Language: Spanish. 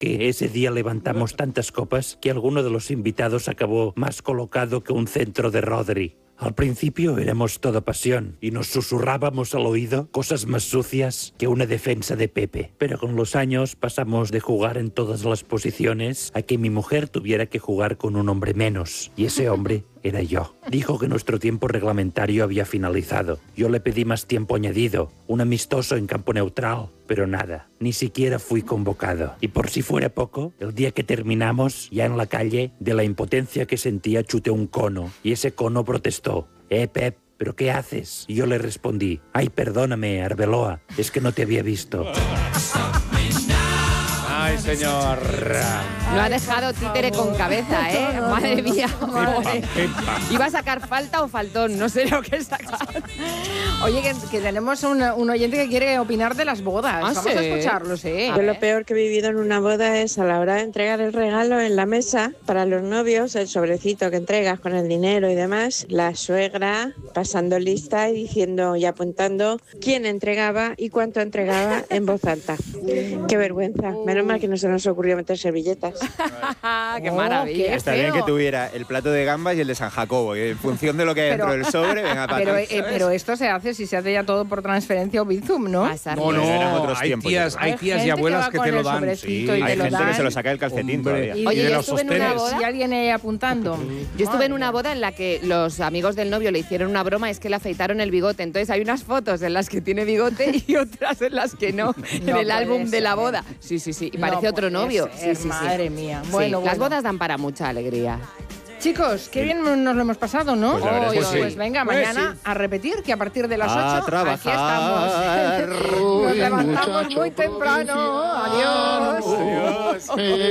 que ese día levantamos tantas copas que alguno de los invitados acabó más colocado que un centro de Rodri. Al principio éramos toda pasión y nos susurrábamos al oído cosas más sucias que una defensa de Pepe. Pero con los años pasamos de jugar en todas las posiciones a que mi mujer tuviera que jugar con un hombre menos. Y ese hombre era yo. Dijo que nuestro tiempo reglamentario había finalizado. Yo le pedí más tiempo añadido, un amistoso en campo neutral, pero nada, ni siquiera fui convocado. Y por si fuera poco, el día que terminamos, ya en la calle, de la impotencia que sentía chuté un cono, y ese cono protestó. Pep, ¿pero qué haces? Y yo le respondí, ay, perdóname, Arbeloa, es que no te había visto. Ay, señor. No ha dejado títere con cabeza, ¿eh? Madre mía. ¿Iba a sacar falta o faltón? No sé lo que sacar. Oye, que tenemos un oyente que quiere opinar de las bodas. Vamos a escucharlo, sí. Yo lo peor que he vivido en una boda es a la hora de entregar el regalo en la mesa para los novios, el sobrecito que entregas con el dinero y demás, la suegra pasando lista y diciendo y apuntando quién entregaba y cuánto entregaba en voz alta. Qué vergüenza. Menos mal que no se nos ocurrió meter servilletas. ¡Qué maravilla! Está bien que tuviera el plato de gambas y el de San Jacobo. Y en función de lo que hay dentro del sobre, venga, para pero esto se hace si se hace ya todo por transferencia o Bizum, ¿no? No, hay tías y abuelas que te lo dan. Sí, hay gente que se lo saca del calcetín todavía. Oye, de yo los estuve en una sostenes. boda. Si alguien apuntando. Yo estuve en una boda en la que los amigos del novio le hicieron una broma, es que le afeitaron el bigote. Entonces hay unas fotos en las que tiene bigote y otras en las que no, en el álbum de la boda. Sí. Y parece otro novio. Sí. Madre mía. Sí, Bueno, las bodas dan para mucha alegría. Chicos, qué bien nos lo hemos pasado, ¿no? Pues la verdad es que sí. Pues venga, Pues mañana sí. a repetir, que a partir de las 8 A aquí trabajar. estamos. Nos levantamos muy temprano. Adiós. Adiós.